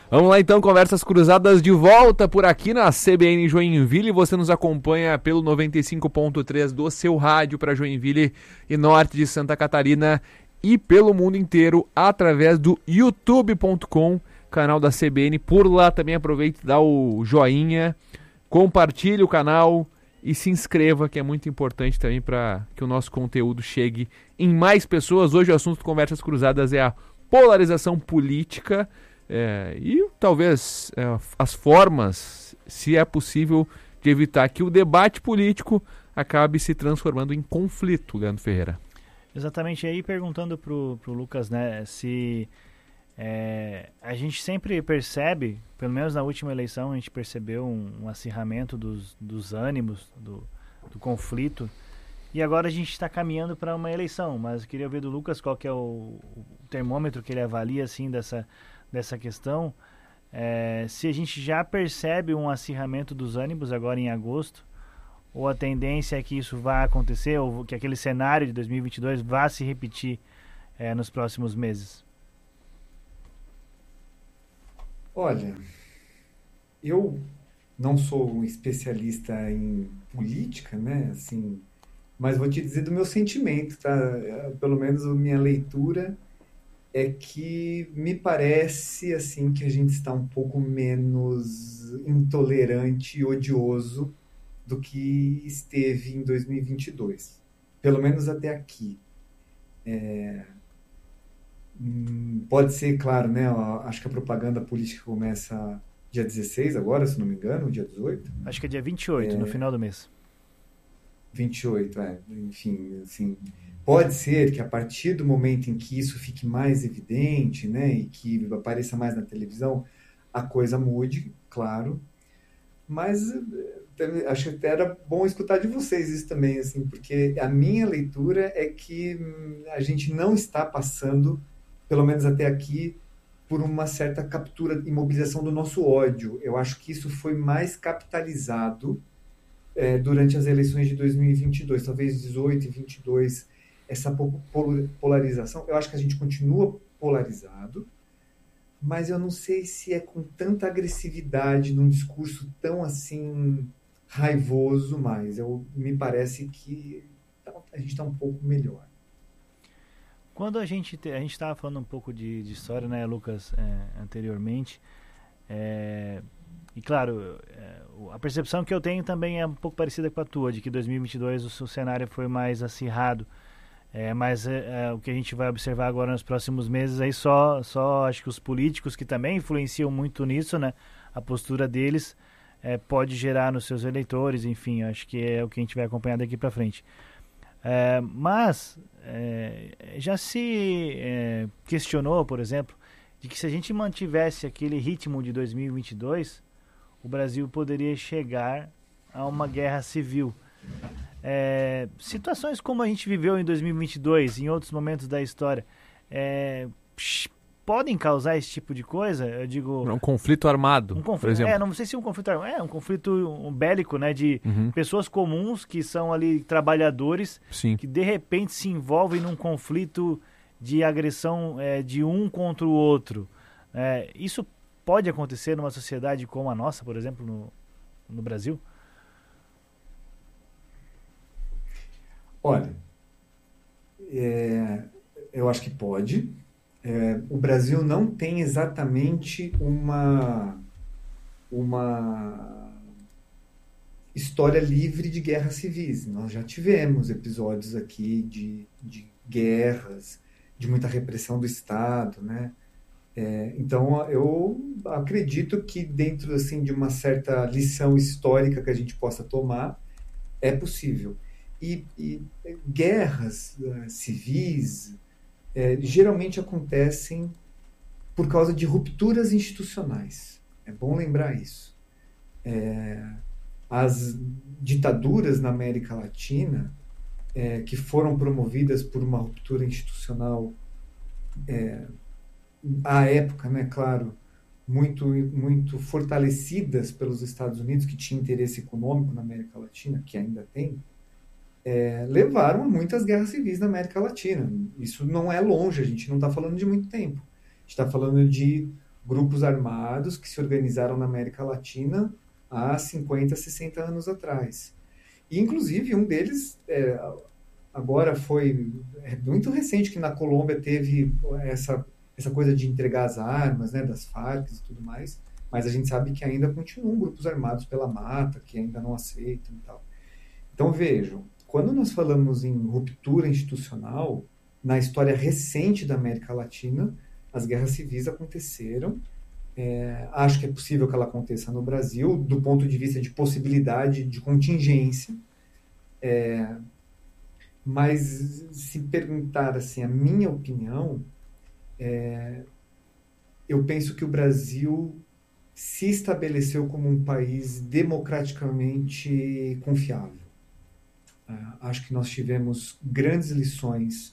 Vamos lá então, conversas cruzadas de volta por aqui na CBN Joinville. Você nos acompanha pelo 95.3 do seu rádio para Joinville e norte de Santa Catarina e pelo mundo inteiro através do youtube.com, canal da CBN. Por lá também aproveite e dá o joinha, compartilhe o canal e se inscreva, que é muito importante também para que o nosso conteúdo chegue em mais pessoas. Hoje o assunto de Conversas Cruzadas é a polarização política. E talvez as formas, se é possível, de evitar que o debate político acabe se transformando em conflito, Leandro Ferreira. Exatamente, aí perguntando pro Lucas, né, se a gente sempre percebe, pelo menos na última eleição, a gente percebeu um acirramento dos ânimos, do conflito, e agora a gente está caminhando para uma eleição, mas eu queria ver do Lucas qual que é o termômetro que ele avalia assim dessa questão, se a gente já percebe um acirramento dos ânimos agora em agosto, ou a tendência é que isso vá acontecer, ou que aquele cenário de 2022 vá se repetir nos próximos meses? Olha, eu não sou um especialista em política, né, assim, mas vou te dizer do meu sentimento, tá? Pelo menos a minha leitura é que me parece assim que a gente está um pouco menos intolerante e odioso do que esteve em 2022. Pelo menos até aqui. Pode ser, claro, né? Acho que a propaganda política começa dia 16 agora, se não me engano, dia 18. Acho que é dia 28, no final do mês. 28, enfim, assim, pode ser que a partir do momento em que isso fique mais evidente, né, e que apareça mais na televisão, a coisa mude, claro, mas acho que até era bom escutar de vocês isso também, assim, porque a minha leitura é que a gente não está passando, pelo menos até aqui, por uma certa captura e mobilização do nosso ódio. Eu acho que isso foi mais capitalizado durante as eleições de 2022, talvez 18 e 22, essa polarização. Eu acho que a gente continua polarizado, mas eu não sei se é com tanta agressividade, num discurso tão assim raivoso mais. Me parece que a gente está um pouco melhor. Quando a gente estava falando um pouco de história, né, Lucas, anteriormente, e claro, a percepção que eu tenho também é um pouco parecida com a tua, de que 2022 o cenário foi mais acirrado, mas o que a gente vai observar agora nos próximos meses, aí só acho que os políticos que também influenciam muito nisso, né, a postura deles pode gerar nos seus eleitores, enfim, acho que é o que a gente vai acompanhar daqui para frente. Mas já se questionou, por exemplo, de que se a gente mantivesse aquele ritmo de 2022, o Brasil poderia chegar a uma guerra civil. Situações como a gente viveu em 2022, em outros momentos da história, podem causar esse tipo de coisa? Eu digo... Um conflito armado, por exemplo. Não sei se um conflito armado. Um conflito bélico, né? De pessoas comuns que são ali trabalhadores, Sim. que de repente se envolvem num conflito de agressão de um contra o outro. Isso pode acontecer numa sociedade como a nossa, por exemplo, no Brasil? Olha, eu acho que pode. O Brasil não tem exatamente uma história livre de guerras civis. Nós já tivemos episódios aqui de guerras, de muita repressão do Estado, né? Então, eu acredito que dentro assim, de uma certa lição histórica que a gente possa tomar, é possível. E guerras civis geralmente acontecem por causa de rupturas institucionais. É bom lembrar isso. As ditaduras na América Latina, que foram promovidas por uma ruptura institucional à época, né, claro, muito fortalecidas pelos Estados Unidos, que tinha interesse econômico na América Latina, que ainda tem, levaram a muitas guerras civis na América Latina. Isso não é longe, a gente não está falando de muito tempo. A gente está falando de grupos armados que se organizaram na América Latina há 50, 60 anos atrás. E, inclusive, um deles agora foi muito recente, que na Colômbia teve essa coisa de entregar as armas, né, das Farc e tudo mais, mas a gente sabe que ainda continuam grupos armados pela mata, que ainda não aceitam e tal. Então, vejam, quando nós falamos em ruptura institucional, na história recente da América Latina, as guerras civis aconteceram. Acho que é possível que ela aconteça no Brasil, do ponto de vista de possibilidade de contingência. Mas, se perguntar assim, a minha opinião, eu penso que o Brasil se estabeleceu como um país democraticamente confiável. Acho que nós tivemos grandes lições,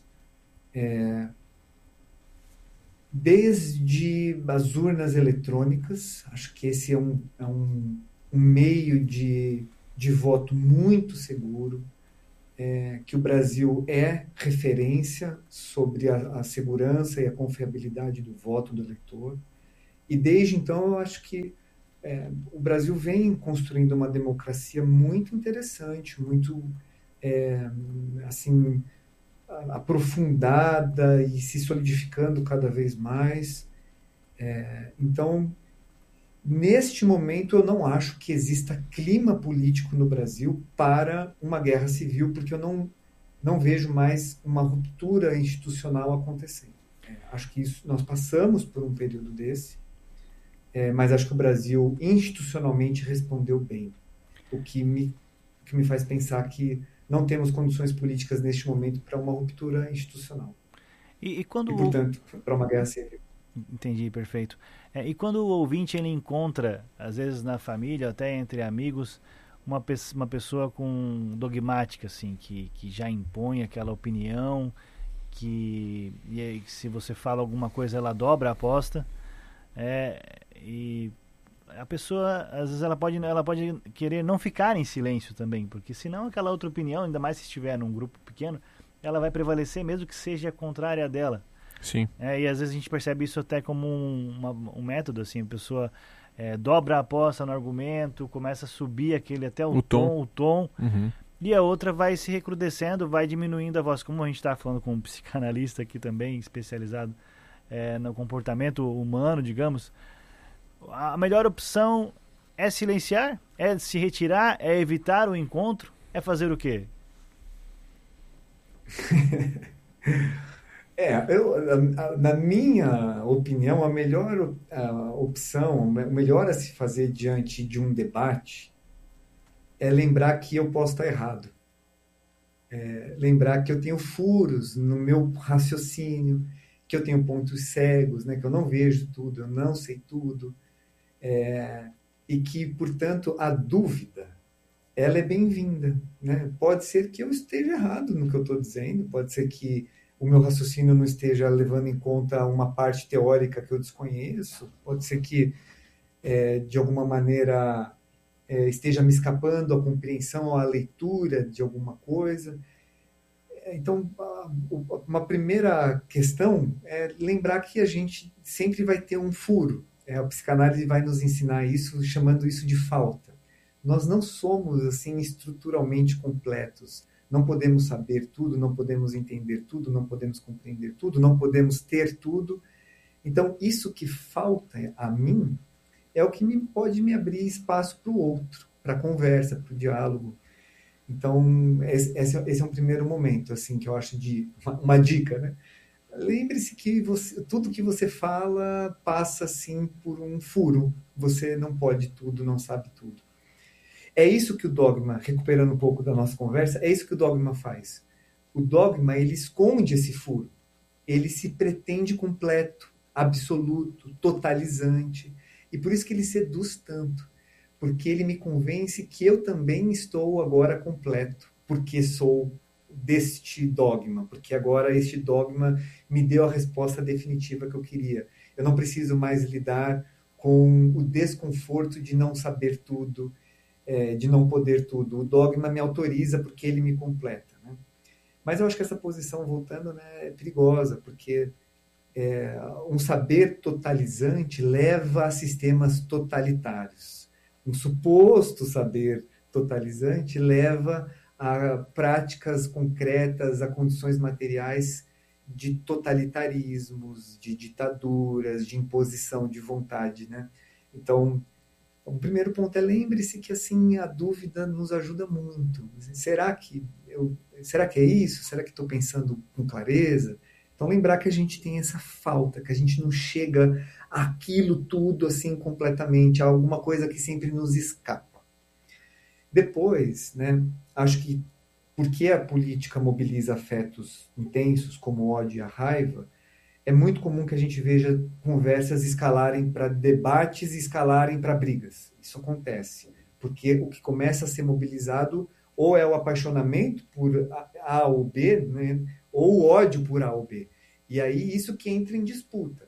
desde as urnas eletrônicas. Acho que esse é um meio de voto muito seguro, que o Brasil é referência sobre a segurança e a confiabilidade do voto do eleitor. E desde então eu acho que o Brasil vem construindo uma democracia muito interessante, muito assim, aprofundada e se solidificando cada vez mais. Então, neste momento, eu não acho que exista clima político no Brasil para uma guerra civil, porque eu não vejo mais uma ruptura institucional acontecendo. Acho que nós passamos por um período desse, mas acho que o Brasil institucionalmente respondeu bem, o que me faz pensar que não temos condições políticas neste momento para uma ruptura institucional. E quando... E, portanto, para uma guerra civil. Entendi, perfeito. E quando o ouvinte ele encontra, às vezes na família, até entre amigos, uma pessoa com dogmática, assim, que já impõe aquela opinião, e aí, se você fala alguma coisa, ela dobra a aposta, e a pessoa, às vezes, ela pode querer não ficar em silêncio também, porque senão aquela outra opinião, ainda mais se estiver num grupo pequeno, ela vai prevalecer, mesmo que seja contrária dela. Sim. E às vezes a gente percebe isso até como um método, assim, a pessoa dobra a aposta no argumento, começa a subir aquele até o tom, Uhum. E a outra vai se recrudescendo, vai diminuindo a voz. Como a gente está falando com um psicanalista aqui também, especializado no comportamento humano, digamos, a melhor opção é silenciar, é se retirar, é evitar o encontro, é fazer o quê? Na minha opinião, a melhor opção, o melhor a se fazer diante de um debate é lembrar que eu posso estar errado. Lembrar que eu tenho furos no meu raciocínio, que eu tenho pontos cegos, né, que eu não vejo tudo, eu não sei tudo, e que, portanto, a dúvida ela é bem-vinda, né? Pode ser que eu esteja errado no que eu estou dizendo, pode ser que o meu raciocínio não esteja levando em conta uma parte teórica que eu desconheço, pode ser que, de alguma maneira, esteja me escapando a compreensão ou a leitura de alguma coisa. Então, uma primeira questão é lembrar que a gente sempre vai ter um furo. A psicanálise vai nos ensinar isso, chamando isso de falta. Nós não somos assim estruturalmente completos. Não podemos saber tudo, não podemos entender tudo, não podemos compreender tudo, não podemos ter tudo. Então, isso que falta a mim é o que pode me abrir espaço para o outro, para a conversa, para o diálogo. Então, esse é um primeiro momento, assim, que eu acho de uma dica, né? Lembre-se que tudo que você fala passa, assim, por um furo. Você não pode tudo, não sabe tudo. É isso que o dogma, recuperando um pouco da nossa conversa, é isso que o dogma faz. O dogma, ele esconde esse furo. Ele se pretende completo, absoluto, totalizante. E por isso que ele seduz tanto. Porque ele me convence que eu também estou agora completo. Porque sou deste dogma. Porque agora este dogma me deu a resposta definitiva que eu queria. Eu não preciso mais lidar com o desconforto de não saber tudo, de não poder tudo. O dogma me autoriza porque ele me completa, né? Mas eu acho que essa posição, voltando, né, é perigosa, porque um saber totalizante leva a sistemas totalitários. Um suposto saber totalizante leva a práticas concretas, a condições materiais de totalitarismos, de ditaduras, de imposição de vontade, né? Então, o primeiro ponto é lembre-se que assim a dúvida nos ajuda muito. Será que é isso? Será que estou pensando com clareza? Então lembrar que a gente tem essa falta, que a gente não chega àquilo tudo assim completamente, a alguma coisa que sempre nos escapa. Depois, né, acho que porque a política mobiliza afetos intensos como o ódio e a raiva, é muito comum que a gente veja conversas escalarem para debates e escalarem para brigas. Isso acontece, porque o que começa a ser mobilizado ou é o apaixonamento por A ou B, né, ou o ódio por A ou B. E aí isso que entra em disputa.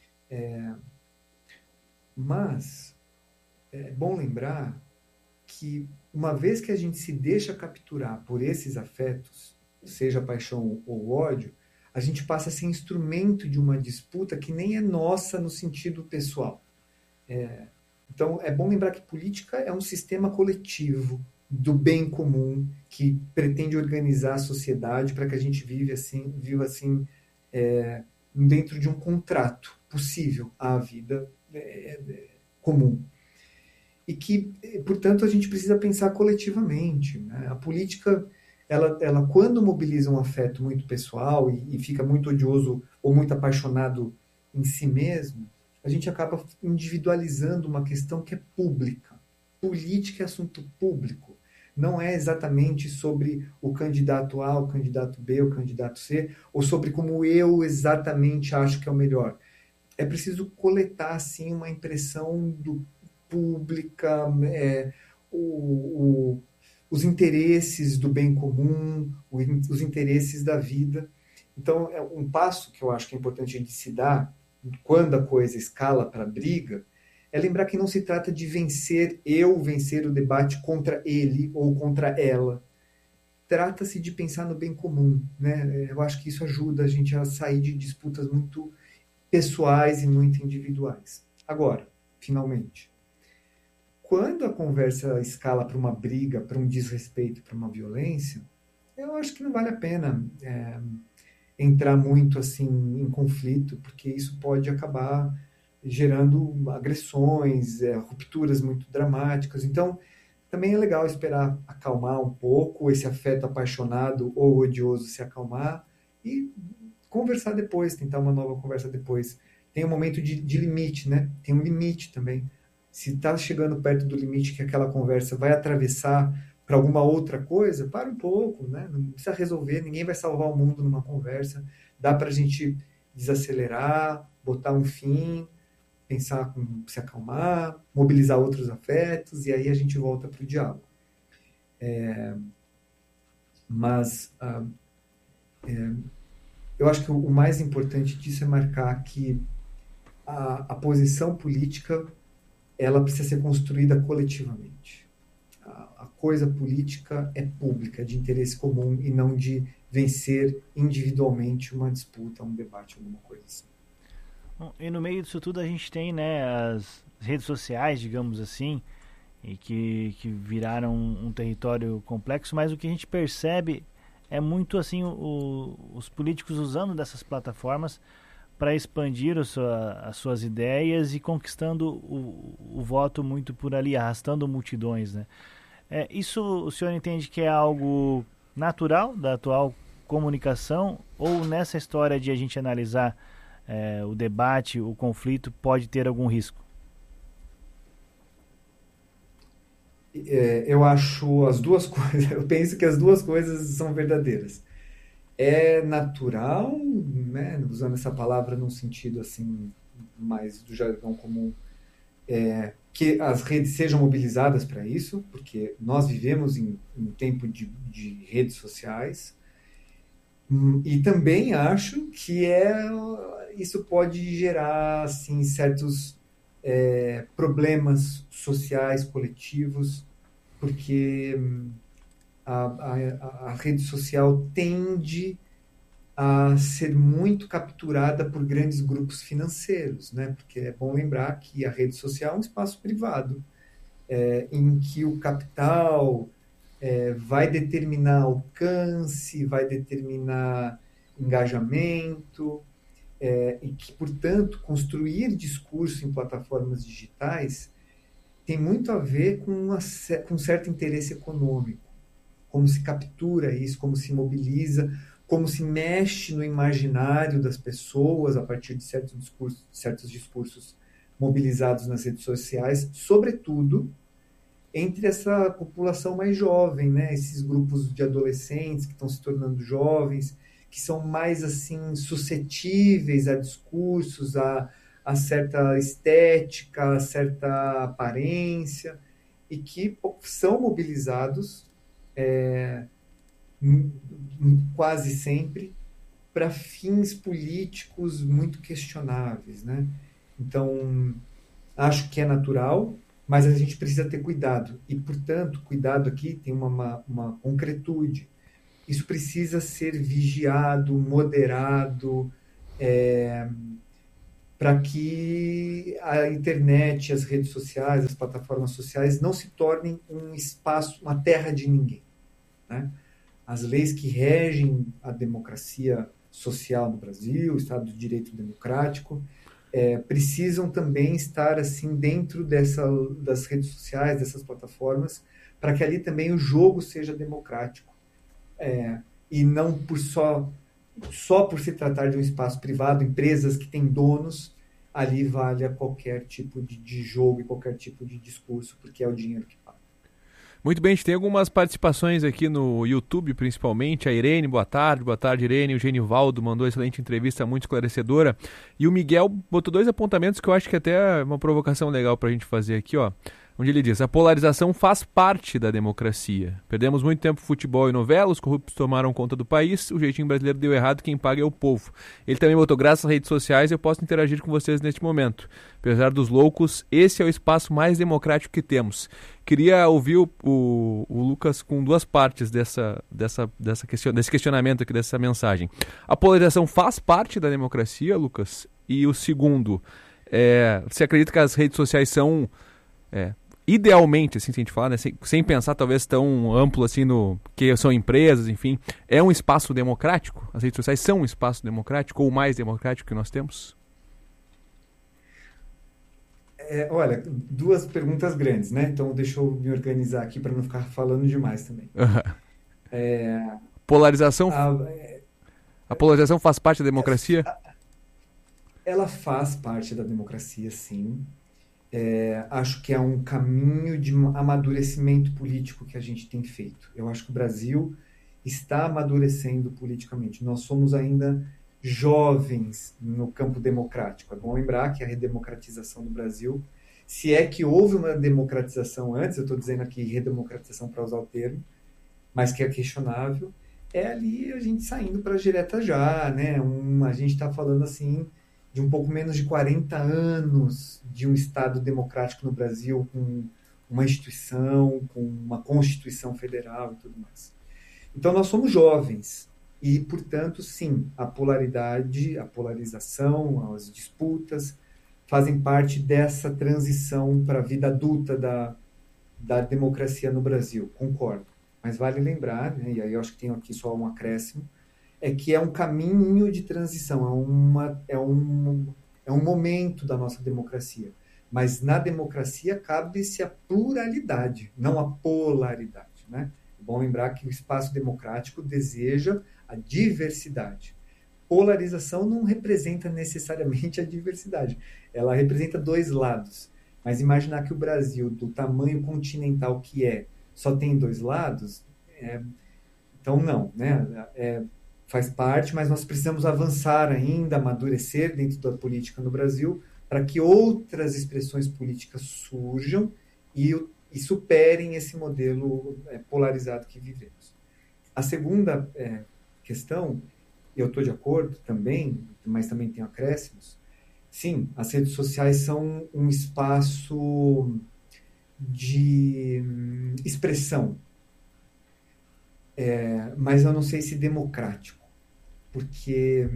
Mas é bom lembrar que uma vez que a gente se deixa capturar por esses afetos, seja paixão ou ódio, a gente passa a ser instrumento de uma disputa que nem é nossa no sentido pessoal. Então, é bom lembrar que política é um sistema coletivo do bem comum que pretende organizar a sociedade para que a gente viva assim dentro de um contrato possível à vida comum. E que, portanto, a gente precisa pensar coletivamente, né? A política, ela quando mobiliza um afeto muito pessoal e fica muito odioso ou muito apaixonado em si mesmo, a gente acaba individualizando uma questão que é pública. Política é assunto público. Não é exatamente sobre o candidato A, o candidato B, o candidato C, ou sobre como eu exatamente acho que é o melhor. É preciso coletar, assim, uma impressão pública, os interesses do bem comum, os interesses da vida. Então, é um passo que eu acho que é importante a gente se dar quando a coisa escala para briga, é lembrar que não se trata de vencer o debate contra ele ou contra ela. Trata-se de pensar no bem comum, né? Eu acho que isso ajuda a gente a sair de disputas muito pessoais e muito individuais. Agora, finalmente, quando a conversa escala para uma briga, para um desrespeito, para uma violência, eu acho que não vale a pena entrar muito assim em conflito, porque isso pode acabar gerando agressões, rupturas muito dramáticas. Então, também é legal esperar acalmar um pouco, esse afeto apaixonado ou odioso se acalmar e conversar depois, tentar uma nova conversa depois. Tem um momento de limite, né? Tem um limite também. Se está chegando perto do limite que aquela conversa vai atravessar para alguma outra coisa, para um pouco, né? Não precisa resolver, ninguém vai salvar o mundo numa conversa. Dá para a gente desacelerar, botar um fim, pensar como se acalmar, mobilizar outros afetos, e aí a gente volta para o diálogo. Mas eu acho que o mais importante disso é marcar que a posição política ela precisa ser construída coletivamente. A coisa política é pública, de interesse comum, e não de vencer individualmente uma disputa, um debate, alguma coisa assim. Bom, e no meio disso tudo a gente tem, né, as redes sociais, digamos assim, e que viraram um território complexo, mas o que a gente percebe é muito assim os políticos usando dessas plataformas para expandir as suas ideias e conquistando o voto muito por ali, arrastando multidões, né? Isso o senhor entende que é algo natural da atual comunicação, ou nessa história de a gente analisar o debate, o conflito, pode ter algum risco? Eu acho as duas coisas, eu penso que as duas coisas são verdadeiras. É natural, né, usando essa palavra num sentido assim mais do jargão comum, que as redes sejam mobilizadas para isso, porque nós vivemos em um tempo de redes sociais, e também acho que isso pode gerar assim, certos problemas sociais, coletivos, porque a rede social tende a ser muito capturada por grandes grupos financeiros, né? Porque é bom lembrar que a rede social é um espaço privado, em que o capital vai determinar alcance, vai determinar engajamento, e que, portanto, construir discurso em plataformas digitais tem muito a ver com um certo interesse econômico. Como se captura isso, como se mobiliza, como se mexe no imaginário das pessoas a partir de certos discursos mobilizados nas redes sociais, sobretudo entre essa população mais jovem, né? Esses grupos de adolescentes que estão se tornando jovens, que são mais assim suscetíveis a discursos, a certa estética, a certa aparência, e que são mobilizados quase sempre para fins políticos muito questionáveis, né? Então, acho que é natural, mas a gente precisa ter cuidado. E, portanto, cuidado aqui tem uma concretude. Isso precisa ser vigiado, moderado, para que a internet, as redes sociais, as plataformas sociais não se tornem um espaço, uma terra de ninguém, né? As leis que regem a democracia social no Brasil, o Estado de Direito democrático, precisam também estar assim dentro das redes sociais, dessas plataformas, para que ali também o jogo seja democrático. E não só por se tratar de um espaço privado, empresas que têm donos, ali vale a qualquer tipo de jogo e qualquer tipo de discurso, porque é o dinheiro que paga. Muito bem, a gente tem algumas participações aqui no YouTube, principalmente. A Irene, boa tarde Irene. O Genivaldo mandou excelente entrevista, muito esclarecedora. E o Miguel botou 2 apontamentos que eu acho que até é uma provocação legal pra gente fazer aqui, ó. Onde ele diz: a polarização faz parte da democracia. Perdemos muito tempo futebol e novela, os corruptos tomaram conta do país, o jeitinho brasileiro deu errado, quem paga é o povo. Ele também botou: graças às redes sociais eu posso interagir com vocês neste momento. Apesar dos loucos, esse é o espaço mais democrático que temos. Queria ouvir o Lucas com 2 partes desse questionamento aqui, dessa mensagem. A polarização faz parte da democracia, Lucas? E o segundo, você acredita que as redes sociais são... idealmente, assim, se a gente falar, né, sem pensar talvez tão amplo assim que são empresas, enfim, é um espaço democrático? As redes sociais são um espaço democrático ou o mais democrático que nós temos? Olha, 2 perguntas grandes, né? Então deixa eu me organizar aqui para não ficar falando demais também. Polarização, a polarização faz parte da democracia? Ela faz parte da democracia, sim. Acho que é um caminho de amadurecimento político que a gente tem feito. Eu acho que o Brasil está amadurecendo politicamente. Nós somos ainda jovens no campo democrático. É bom lembrar que a redemocratização do Brasil, se é que houve uma democratização antes, eu estou dizendo aqui redemocratização para usar o termo, mas que é questionável, ali a gente saindo para as diretas já, né? A gente está falando assim de um pouco menos de 40 anos de um Estado democrático no Brasil, com uma instituição, com uma Constituição Federal e tudo mais. Então, nós somos jovens e, portanto, sim, a polarização, as disputas fazem parte dessa transição para a vida adulta da democracia no Brasil, concordo. Mas vale lembrar, né, e aí eu acho que tenho aqui só um acréscimo, que é um caminho de transição, é um momento da nossa democracia. Mas na democracia cabe-se a pluralidade, não a polaridade, né? É bom lembrar que o espaço democrático deseja a diversidade. Polarização não representa necessariamente a diversidade, ela representa 2 lados. Mas imaginar que o Brasil, do tamanho continental que só tem 2 lados, então não, né? Faz parte, mas nós precisamos avançar ainda, amadurecer dentro da política no Brasil, para que outras expressões políticas surjam e superem esse modelo polarizado que vivemos. A segunda questão, eu estou de acordo também, mas também tenho acréscimos. Sim, as redes sociais são um espaço de expressão, mas eu não sei se democrático. porque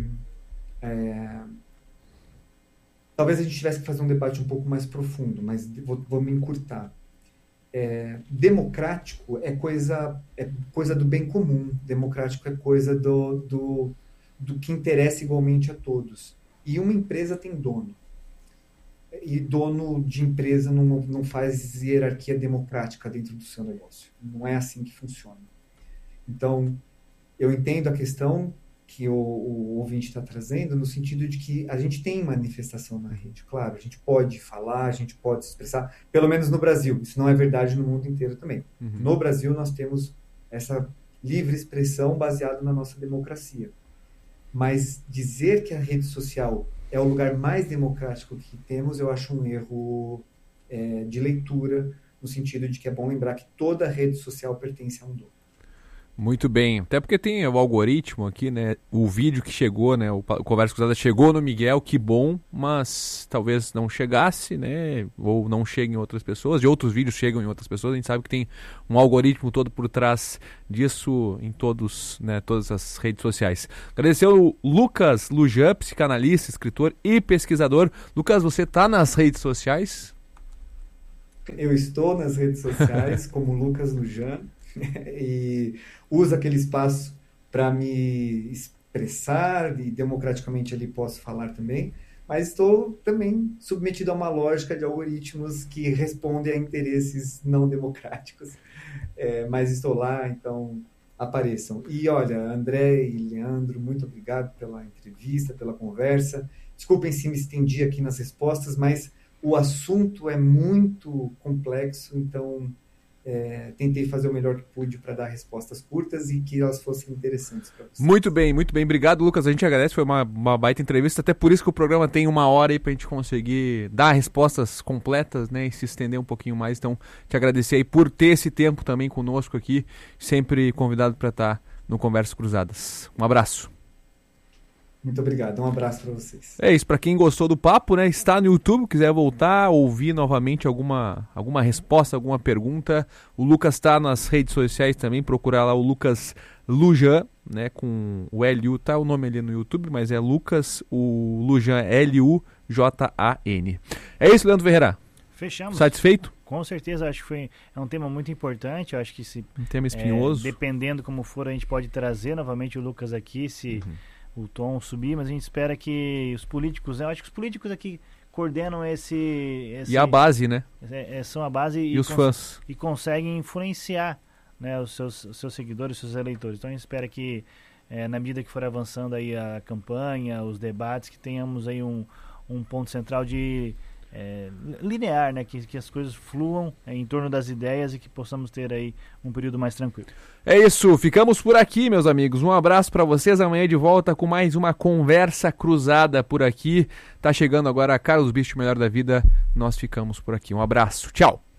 talvez a gente tivesse que fazer um debate um pouco mais profundo, mas vou me encurtar. Democrático é coisa do bem comum, democrático é coisa do que interessa igualmente a todos. E uma empresa tem dono. E dono de empresa não faz hierarquia democrática dentro do seu negócio. Não é assim que funciona. Então, eu entendo a questão que o ouvinte está trazendo, no sentido de que a gente tem manifestação na rede. Claro, a gente pode falar, a gente pode se expressar, pelo menos no Brasil. Isso não é verdade no mundo inteiro também. Uhum. No Brasil, nós temos essa livre expressão baseada na nossa democracia. Mas dizer que a rede social é o lugar mais democrático que temos, eu acho um erro de leitura, no sentido de que é bom lembrar que toda rede social pertence a um dono. Muito bem, até porque tem o algoritmo aqui, né? O vídeo que chegou, né? O Conversa Cruzada chegou no Miguel, que bom, mas talvez não chegasse, né? Ou não chegue em outras pessoas, e outros vídeos chegam em outras pessoas. A gente sabe que tem um algoritmo todo por trás disso em todas as redes sociais. Agradecer o Lucas Lujan, psicanalista, escritor e pesquisador. Lucas, você está nas redes sociais? Eu estou nas redes sociais como Lucas Lujan. E uso aquele espaço para me expressar e democraticamente ali posso falar também, mas estou também submetido a uma lógica de algoritmos que respondem a interesses não democráticos, mas estou lá, então apareçam. E olha, André e Leandro, muito obrigado pela entrevista, pela conversa. Desculpem se me estendi aqui nas respostas, mas o assunto é muito complexo, então tentei fazer o melhor que pude para dar respostas curtas e que elas fossem interessantes para vocês. Muito bem. Obrigado, Lucas. A gente agradece, foi uma baita entrevista, até por isso que o programa tem 1 hora aí para a gente conseguir dar respostas completas, né, e se estender um pouquinho mais. Então, te agradecer aí por ter esse tempo também conosco aqui, sempre convidado para estar no Conversas Cruzadas. Um abraço. Muito obrigado, um abraço para vocês. É isso, para quem gostou do papo, né, está no YouTube, quiser voltar, ouvir novamente alguma resposta, alguma pergunta, o Lucas está nas redes sociais também, procurar lá o Lucas Lujan, né, com o LU, tá o nome ali no YouTube, mas é Lucas, o Lujan, Lujan. É isso, Leandro Ferreira. Fechamos. Satisfeito? Com certeza, acho que é um tema muito importante, eu acho que um tema espinhoso. Dependendo como for, a gente pode trazer novamente o Lucas aqui, se... o tom subir, mas a gente espera que os políticos, eu acho que os políticos aqui coordenam esse e a base, né? São a base e os fãs. E conseguem influenciar, né, os seus seguidores, os seus eleitores. Então a gente espera que, na medida que for avançando aí a campanha, os debates, que tenhamos aí um ponto central de linear, né, que as coisas fluam em torno das ideias e que possamos ter aí um período mais tranquilo. É isso, ficamos por aqui, meus amigos. Um abraço para vocês, amanhã de volta com mais uma Conversa Cruzada por aqui. Tá chegando agora Carlos Bicho, Melhor da Vida. Nós ficamos por aqui. Um abraço, tchau.